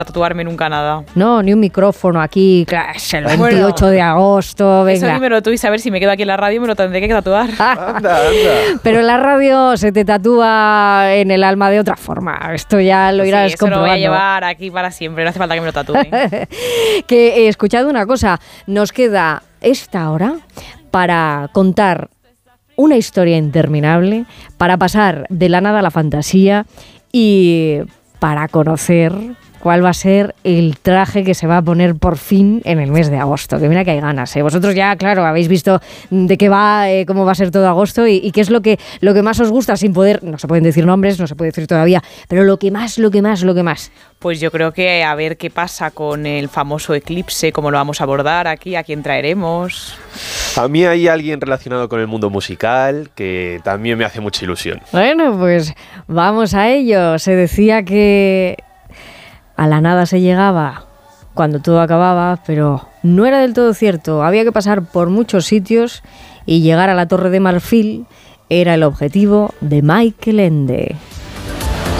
tatuarme nunca nada. No, ni un micrófono aquí, claro, es el 28 de agosto, venga. Eso dímelo tú y saber si me quedo aquí en la radio me lo tendré que tatuar. Anda. Pero la radio se te tatúa en el alma de otra forma. Esto ya lo irás eso comprobando. lo voy a llevar aquí para siempre, no hace falta que me lo tatúen. Que he escuchado una cosa, nos queda esta hora para contar una historia interminable, para pasar de la nada a la fantasía y para conocer cuál va a ser el traje que se va a poner por fin en el mes de agosto. Que mira que hay ganas, ¿eh? Vosotros ya, claro, habéis visto de qué va, cómo va a ser todo agosto y qué es lo que más os gusta, sin poder, no se pueden decir nombres, no se puede decir todavía, pero lo que más. Pues yo creo que a ver qué pasa con el famoso eclipse, cómo lo vamos a abordar aquí, a quién traeremos. A mí hay alguien relacionado con el mundo musical que también me hace mucha ilusión. Bueno, pues vamos a ello. Se decía que a la nada se llegaba cuando todo acababa, pero no era del todo cierto. Había que pasar por muchos sitios y llegar a la Torre de Marfil era el objetivo de Michael Ende.